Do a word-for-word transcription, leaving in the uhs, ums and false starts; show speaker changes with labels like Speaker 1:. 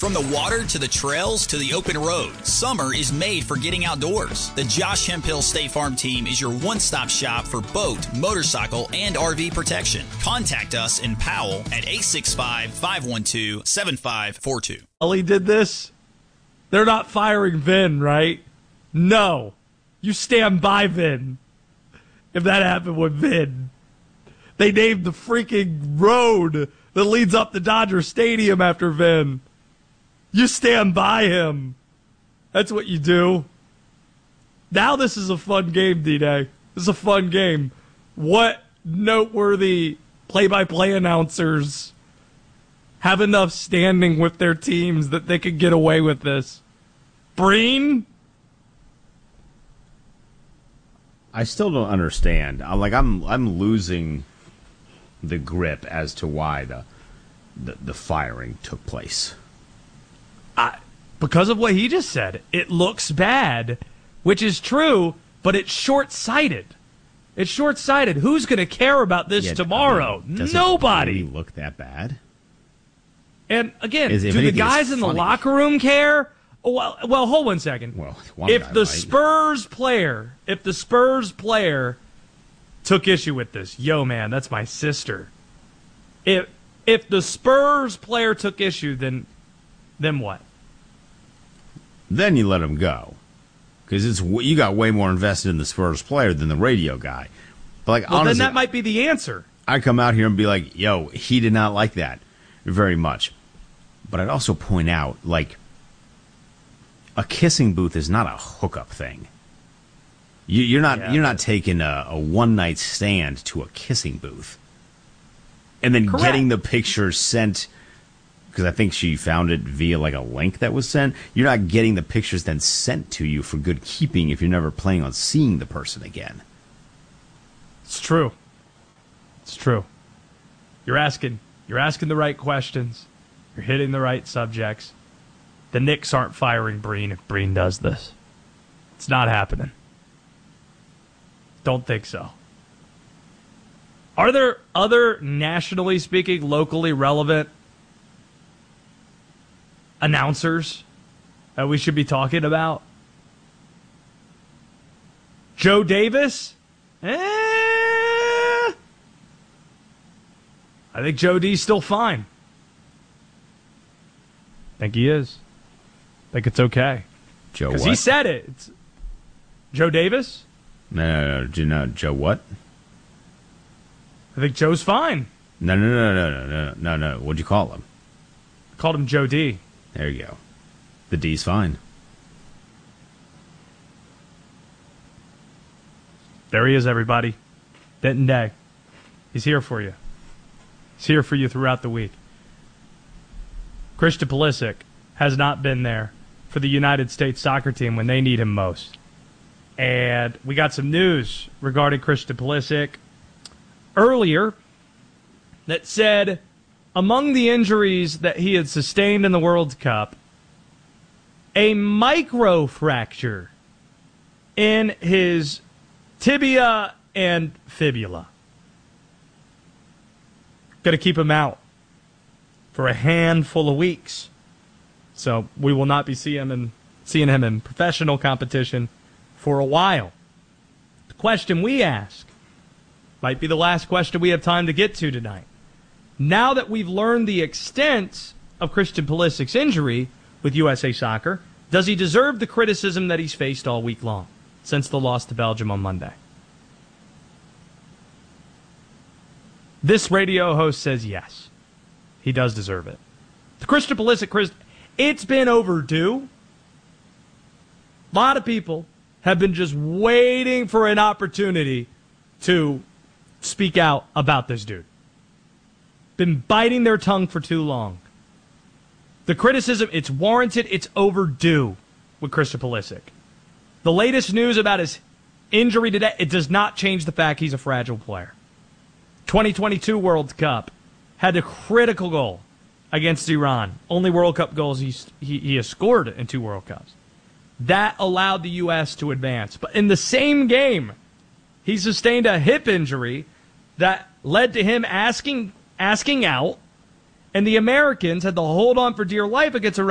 Speaker 1: From the water to the trails to the open road, summer is made for getting outdoors. The Josh Hemphill State Farm team is your one-stop shop for boat, motorcycle, and R V protection. Contact us in Powell at eight six five, five one two, seven five four two.
Speaker 2: Ellie did this. They're not firing Vin, right? No. You stand by Vin. If that happened with Vin. They named the freaking road that leads up to Dodger Stadium after Vin. You stand by him. That's what you do. Now this is a fun game, D-Day. This is a fun game. What noteworthy play-by-play announcers have enough standing with their teams that they could get away with this? Breen?
Speaker 3: I still don't understand. I'm like I'm I'm losing the grip as to why the the, the firing took place.
Speaker 2: I, because of what he just said, it looks bad, which is true, but it's short-sighted. It's short-sighted. Who's going to care about this
Speaker 3: yeah,
Speaker 2: tomorrow?
Speaker 3: I mean, does
Speaker 2: Nobody.
Speaker 3: It really look that bad?
Speaker 2: And again,
Speaker 3: Is,
Speaker 2: do the
Speaker 3: anything,
Speaker 2: guys in the locker room care? Oh, well, well, hold one second.
Speaker 3: Well, one
Speaker 2: if
Speaker 3: guy
Speaker 2: the
Speaker 3: might.
Speaker 2: Spurs player, if the Spurs player took issue with this, yo, man, that's my sister. If if the Spurs player took issue, then then what?
Speaker 3: Then you let him go, because it's you got way more invested in the Spurs player than the radio guy. But like,
Speaker 2: well,
Speaker 3: honestly,
Speaker 2: then that might be the answer.
Speaker 3: I come out here and be like, yo, he did not like that very much. But I'd also point out, like, a kissing booth is not a hookup thing. You, you're not
Speaker 2: Yeah.
Speaker 3: you're not taking a, a one night stand to a kissing booth, and then
Speaker 2: Correct.
Speaker 3: getting the picture sent. Because I think she found it via like a link that was sent. You're not getting the pictures then sent to you for good keeping if you're never planning on seeing the person again.
Speaker 2: It's true. It's true. You're asking. You're asking the right questions. You're hitting the right subjects. The Knicks aren't firing Breen if Breen does this. It's not happening. Don't think so. Are there other, nationally speaking, locally relevant announcers that we should be talking about? Joe Davis? Eh. I think Joe D's still fine. I think he is. I think it's okay.
Speaker 3: Joe what?
Speaker 2: Because he said it. It's Joe Davis?
Speaker 3: No, no, no, do you know Joe what?
Speaker 2: I think Joe's fine.
Speaker 3: No, no, no, no, no, no, no, no. What'd you call him?
Speaker 2: I called him Joe D.
Speaker 3: There you go. The D's fine.
Speaker 2: There he is, everybody. Denton Day. He's here for you. He's here for you throughout the week. Christian Pulisic has not been there for the United States soccer team when they need him most. And we got some news regarding Christian Pulisic earlier that said among the injuries that he had sustained in the World Cup, a microfracture in his tibia and fibula. Got to keep him out for a handful of weeks. So we will not be seeing him in, seeing him in professional competition for a while. The question we ask might be the last question we have time to get to tonight. Now that we've learned the extent of Christian Pulisic's injury with U S A Soccer, does he deserve the criticism that he's faced all week long since the loss to Belgium on Monday? This radio host says yes. He does deserve it. The Christian Pulisic, Chris, it's been overdue. A lot of people have been just waiting for an opportunity to speak out about this dude. Been biting their tongue for too long. The criticism, it's warranted, it's overdue with Christian Pulisic. The latest news about his injury today, it does not change the fact he's a fragile player. twenty twenty-two World Cup had a critical goal against Iran. Only World Cup goals he's, he, he has scored in two World Cups. That allowed the U S to advance. But in the same game, he sustained a hip injury that led to him asking asking out, and the Americans had to hold on for dear life against Iran.